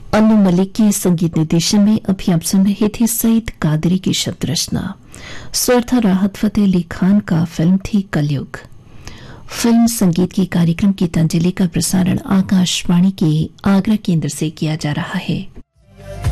अनु मलिक के संगीत निर्देशन में अभी आप सुन रहे थे सईद कादरी की शब्द रचना। स्वर था राहत फतेह अली खान का, फिल्म थी कलयुग। फिल्म संगीत की कार्यक्रम गीतांजलि का प्रसारण आकाशवाणी के आगरा केंद्र से किया जा रहा है।